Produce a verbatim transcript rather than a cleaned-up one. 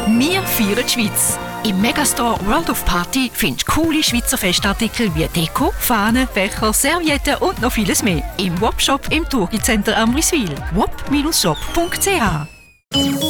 Wir feiern die Schweiz. Im Megastore World of Party findest du coole Schweizer Festartikel wie Deko, Fahnen, Becher, Servietten und noch vieles mehr. Im Wop-Shop im Turgi Center Amriswil. wop Bindestrich shop punkt c h